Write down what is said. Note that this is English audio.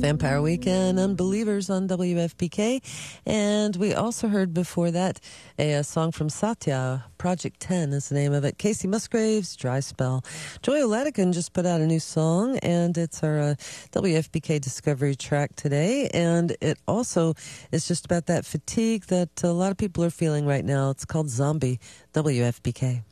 Vampire Weekend, Unbelievers on WFPK. And we also heard before that a song from Satya, Project 10 is the name of it. Casey Musgraves, Dry Spell. Joy Oladican just put out a new song, and it's our WFPK Discovery track today. And it also is just about that fatigue that a lot of people are feeling right now. It's called Zombie, WFPK.